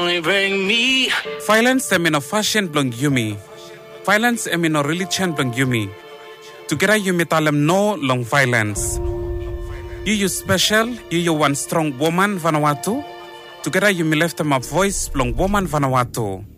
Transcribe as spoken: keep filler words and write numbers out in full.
Bring me. Violence em no fashion blong yumi. Violence em no religion blong yumi. Together yumi talem no long violence. You you special, you you one strong woman Vanuatu. Together yumi left them a voice blong woman Vanuatu.